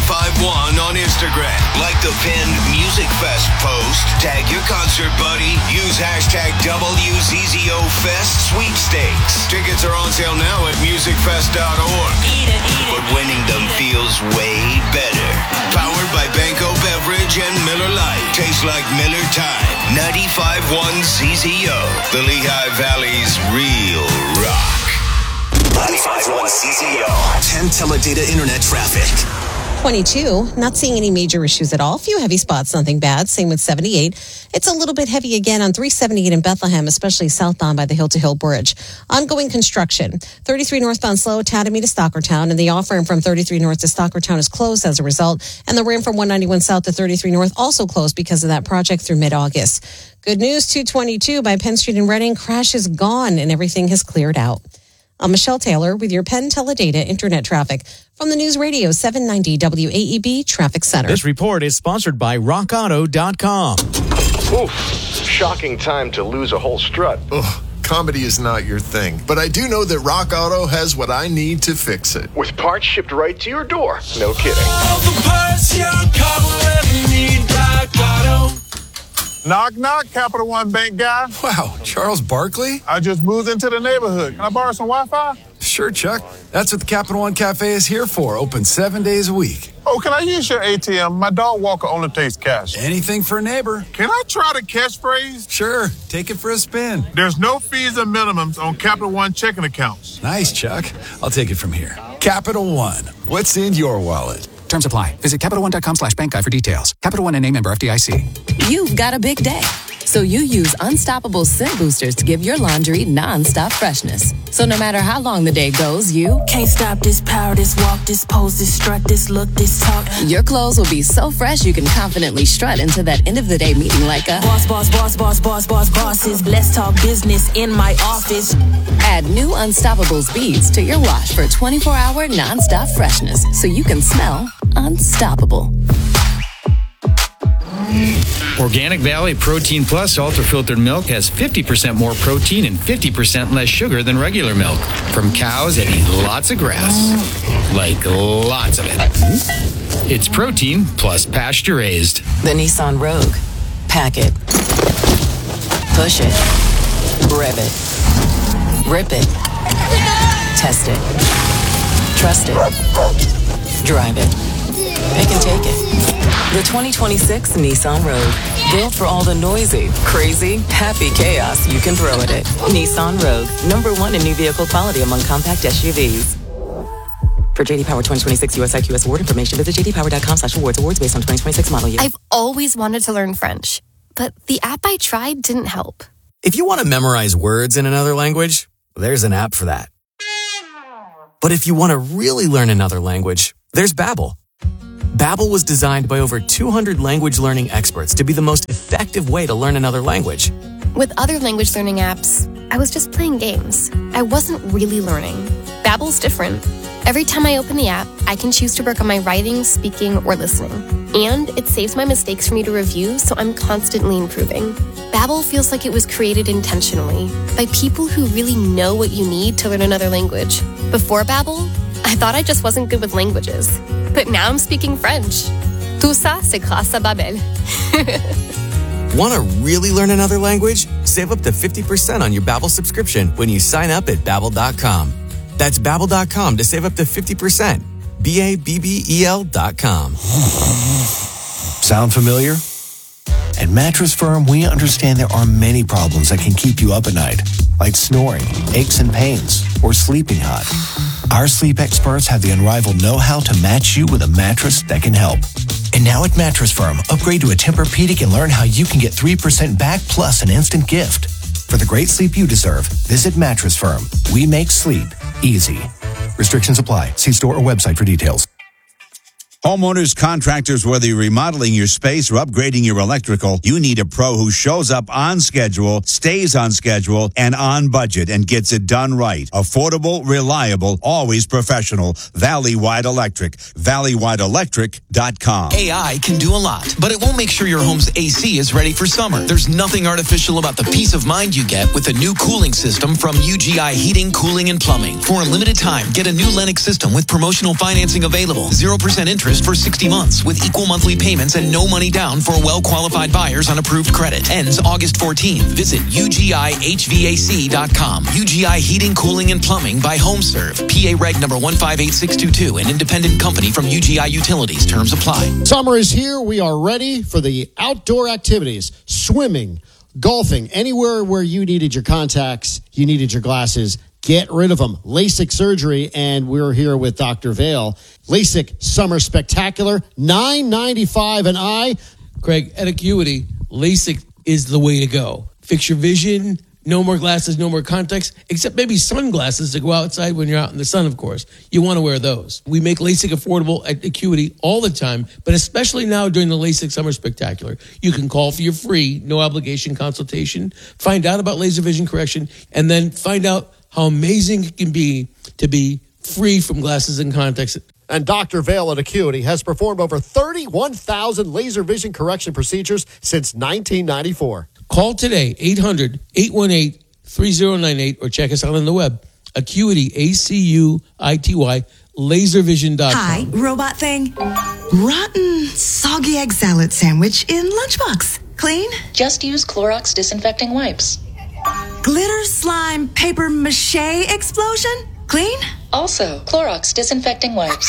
95.1 on Instagram. Like the pinned Music Fest post, tag your concert buddy, use hashtag WZZOFest sweepstakes. Tickets are on sale now at musicfest.org. But winning them feels way better. Powered by Banco Beverage and Miller Lite. Tastes like Miller Time. 95.1 CZO. The Lehigh Valley's real rock. 95.1 CZO. 10 teledata internet traffic. 22, not seeing any major issues at all. A few heavy spots, nothing bad. Same with 78. It's a little bit heavy again on 378 in Bethlehem, especially southbound by the Hill to Hill Bridge. Ongoing construction. 33 northbound slow, Tatamy to Stockertown, and the off-ramp from 33 north to Stockertown is closed as a result. And the ramp from 191 south to 33 north also closed because of that project through mid-August. Good news, 222 by Penn Street in Reading. Crash is gone and everything has cleared out. I'm Michelle Taylor with your Penn Teledata Internet traffic from the News Radio 790 WAEB Traffic Center. This report is sponsored by RockAuto.com. Oof, shocking time to lose a whole strut. Ugh, comedy is not your thing, but I do know that Rock Auto has what I need to fix it. With parts shipped right to your door. No kidding. All the parts your car will ever need, Rock Auto. Knock, knock, Capital One Bank guy. Wow, Charles Barkley? I just moved into the neighborhood. Can I borrow some Wi-Fi? Sure, Chuck. That's what the Capital One Cafe is here for. Open 7 days a week. Oh, can I use your ATM? My dog walker only takes cash. Anything for a neighbor. Can I try the catchphrase? Sure, take it for a spin. There's no fees or minimums on Capital One checking accounts. Nice, Chuck. I'll take it from here. Capital One. What's in your wallet? Terms apply. Visit CapitalOne.com/bankguide for details. Capital One and a member FDIC. You've got a big day, so you use Unstoppable scent boosters to give your laundry non-stop freshness. So no matter how long the day goes, you can't stop this power, this walk, this pose, this strut, this look, this talk. Your clothes will be so fresh you can confidently strut into that end of the day meeting like a bosses. Let's talk business in my office. Add new Unstoppable beads to your wash for 24-hour non-stop freshness, so you can smell unstoppable. Organic Valley Protein Plus ultra-filtered milk has 50% more protein and 50% less sugar than regular milk from cows that eat lots of grass. Like lots of it. It's protein plus pasture-raised. The Nissan Rogue. Pack it. Push it. Rev it. Rip it. Test it. Trust it. Drive it. Pick and take it. The 2026 Nissan Rogue. Built for all the noisy, crazy, happy chaos you can throw at it. Nissan Rogue. #1 in new vehicle quality among compact SUVs. For JD Power 2026 US IQS award information, visit jdpower.com/awards. Awards based on 2026 model year. I've always wanted to learn French, but the app I tried didn't help. If you want to memorize words in another language, there's an app for that. But if you want to really learn another language, there's Babbel. Babbel was designed by over 200 language learning experts to be the most effective way to learn another language. With other language learning apps, I was just playing games. I wasn't really learning. Babbel's different. Every time I open the app, I can choose to work on my writing, speaking, or listening. And it saves my mistakes for me to review, so I'm constantly improving. Babbel feels like it was created intentionally by people who really know what you need to learn another language. Before Babbel, I thought I just wasn't good with languages. But now I'm speaking French. Tout ça, c'est grâce à Babbel. Want to really learn another language? Save up to 50% on your Babbel subscription when you sign up at Babbel.com. That's Babbel.com to save up to 50%. Babbel.com. Sound familiar? At Mattress Firm, we understand there are many problems that can keep you up at night, like snoring, aches and pains, or sleeping hot. Our sleep experts have the unrivaled know-how to match you with a mattress that can help. And now at Mattress Firm, upgrade to a Tempur-Pedic and learn how you can get 3% back plus an instant gift. For the great sleep you deserve, visit Mattress Firm. We make sleep easy. Restrictions apply. See store or website for details. Homeowners, contractors, whether you're remodeling your space or upgrading your electrical, you need a pro who shows up on schedule, stays on schedule, and on budget, and gets it done right. Affordable, reliable, always professional. Valley-Wide Electric. Valley-Wideelectric.com. AI can do a lot, but it won't make sure your home's AC is ready for summer. There's nothing artificial about the peace of mind you get with a new cooling system from UGI Heating, Cooling, and Plumbing. For a limited time, get a new Lennox system with promotional financing available, 0% interest, $1,000 for 60 months with equal monthly payments and no money down for well-qualified buyers on approved credit. Ends August 14th. Visit UGIHVAC.com. UGI Heating, Cooling, and Plumbing by HomeServe. PA Reg number 158622. An independent company from UGI Utilities. Terms apply. Summer is here. We are ready for the outdoor activities. Swimming, golfing, anywhere where you needed your contacts, you needed your glasses. Get rid of them. LASIK surgery, and we're here with Dr. Vale. LASIK Summer Spectacular, $9.95 an eye. Craig, at Acuity, LASIK is the way to go. Fix your vision. No more glasses, no more contacts, except maybe sunglasses to go outside when you're out in the sun, of course. You want to wear those. We make LASIK affordable at Acuity all the time, but especially now during the LASIK Summer Spectacular. You can call for your free, no obligation consultation, find out about laser vision correction, and then find out how amazing it can be to be free from glasses and contacts. And Dr. Vale at Acuity has performed over 31,000 laser vision correction procedures since 1994. Call today, 800-818-3098, or check us out on the web, Acuity, ACUITY, laservision.com. Hi, robot thing. Rotten, soggy egg salad sandwich in lunchbox. Clean? Just use Clorox disinfecting wipes. Glitter, slime, paper mache explosion? Clean? Also, Clorox disinfecting wipes.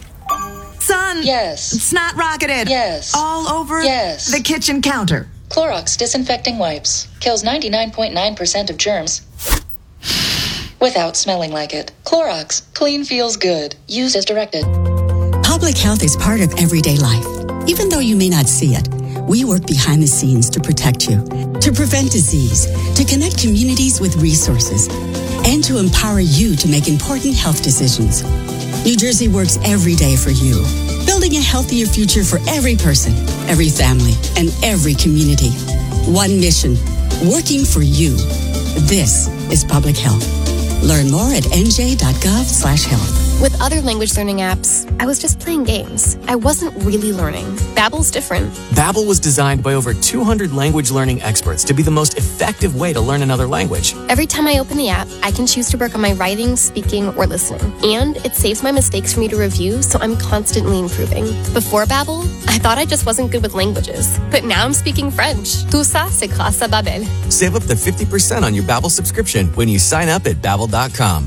Sun. Yes. Snot rocketed. Yes. All over yes. The kitchen counter. Clorox disinfecting wipes. Kills 99.9% of germs without smelling like it. Clorox. Clean feels good. Use as directed. Public health is part of everyday life. Even though you may not see it, we work behind the scenes to protect you, to prevent disease, to connect communities with resources, and to empower you to make important health decisions. New Jersey works every day for you, building a healthier future for every person, every family, and every community. One mission, working for you. This is public health. Learn more at nj.gov/health. With other language learning apps, I was just playing games. I wasn't really learning. Babbel's different. Babbel was designed by over 200 language learning experts to be the most effective way to learn another language. Every time I open the app, I can choose to work on my writing, speaking, or listening. And it saves my mistakes for me to review, so I'm constantly improving. Before Babbel, I thought I just wasn't good with languages. But now I'm speaking French. Tout ça, c'est grâce à Babbel. Save up to 50% on your Babbel subscription when you sign up at Babbel.com.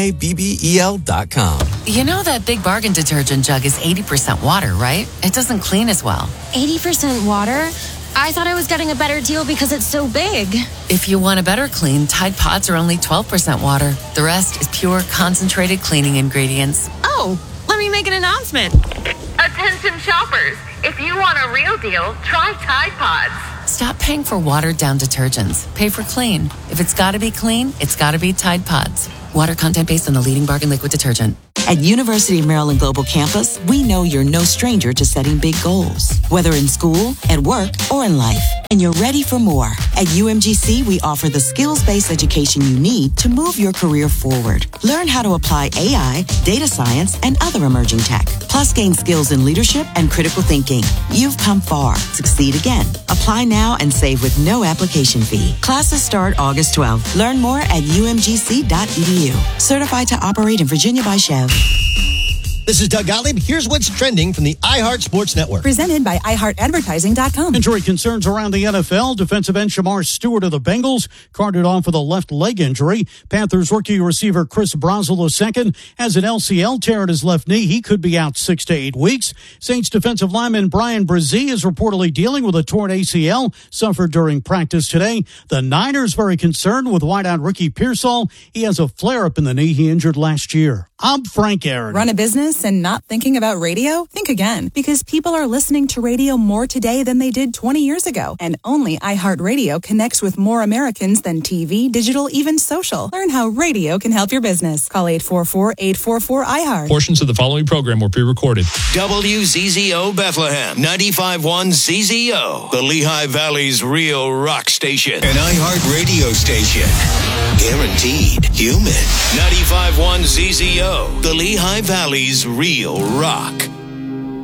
BABBEL.com. You know that Big Bargain detergent jug is 80% water, right? It doesn't clean as well. 80% water? I thought I was getting a better deal because it's so big. If you want a better clean, Tide Pods are only 12% water. The rest is pure, concentrated cleaning ingredients. Oh, let me make an announcement. Attention shoppers. If you want a real deal, try Tide Pods. Stop paying for watered-down detergents. Pay for clean. If it's got to be clean, it's got to be Tide Pods. Water content based on the leading bargain liquid detergent. At University of Maryland Global Campus, we know you're no stranger to setting big goals, whether in school, at work, or in life. And you're ready for more. At UMGC, we offer the skills-based education you need to move your career forward. Learn how to apply AI, data science, and other emerging tech. Plus, gain skills in leadership and critical thinking. You've come far. Succeed again. Apply now and save with no application fee. Classes start August 12th. Learn more at umgc.edu. Certified to operate in Virginia by Chev. This is Doug Gottlieb. Here's what's trending from the iHeart Sports Network. Presented by iHeartAdvertising.com. Injury concerns around the NFL. Defensive end Shamar Stewart of the Bengals carted off with a left leg injury. Panthers rookie receiver Chris Brazel II has an LCL tear at his left knee. He could be out 6 to 8 weeks. Saints defensive lineman Brian Brzee is reportedly dealing with a torn ACL suffered during practice today. The Niners very concerned with wideout rookie Pearsall. He has a flare-up in the knee he injured last year. I'm Frank Aaron. Run a business and not thinking about radio? Think again, because people are listening to radio more today than they did 20 years ago. And only iHeartRadio connects with more Americans than TV, digital, even social. Learn how radio can help your business. Call 844-844-iHeart. Portions of the following program were pre-recorded. WZZO Bethlehem, 95.1 ZZO, the Lehigh Valley's real rock station. An iHeart radio station. Guaranteed human. 95.1 ZZO, the Lehigh Valley's real rock.